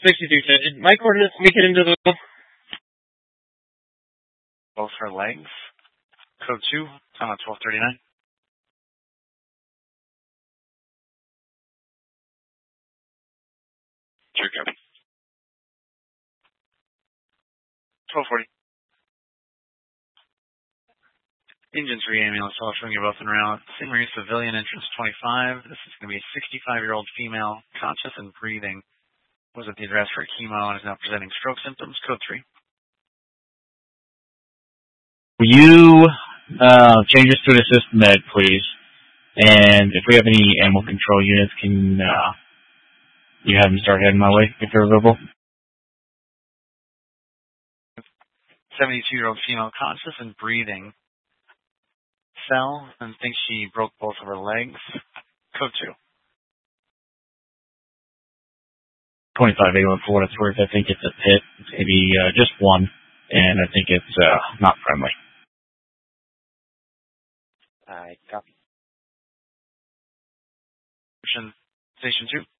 62. Did my coordinates make it into the... Both her legs. Code 2, time at 12:39. Sure, copy. 12:40. Engine 3 ambulance, all showing you both en route. St. Marie civilian, entrance 25. This is going to be a 65-year-old female, conscious and breathing. Was at the address for chemo and is now presenting stroke symptoms. Code 3. Will you change this to an assist med, please? And if we have any animal control units, can you have them start heading my way if they're available? 72-year-old female, conscious and breathing. Fell and thinks she broke both of her legs. Code 2. 2581 for what it's worth. I think it's a pit. It's maybe just one, and I think it's not friendly. I copy. Station 2.